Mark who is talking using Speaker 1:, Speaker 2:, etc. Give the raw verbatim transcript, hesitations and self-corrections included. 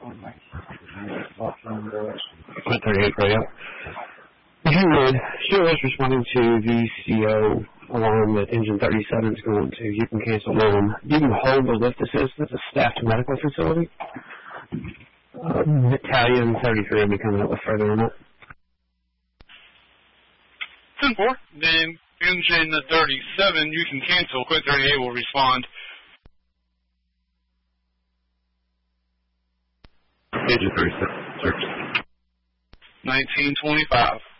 Speaker 1: Quint thirty-eight radio. If you would, she was responding to the C O alarm that engine thirty-seven is going to. You can cancel loan. You can hold the lift assist. It's a staffed medical facility. Uh, Italian thirty-three will be coming up with further on it.
Speaker 2: ten four. Then engine thirty-seven, you can cancel. Quint thirty-eight will respond.
Speaker 1: Engine thirty-seven.
Speaker 2: nineteen twenty-five.